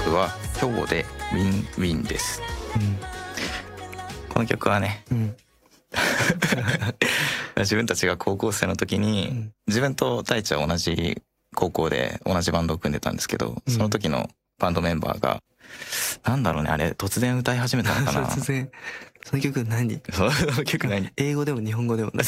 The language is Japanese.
曲は兵庫でウィンウィンです。この曲はね、自分たちが高校生の時に、自分と太一は同じ高校で同じバンドを組んでたんですけど、その時のバンドメンバーが、なんだろうね、あれ突然歌い始めたのかな。 突然。その曲何？ その曲何？ 英語でも日本語でもない。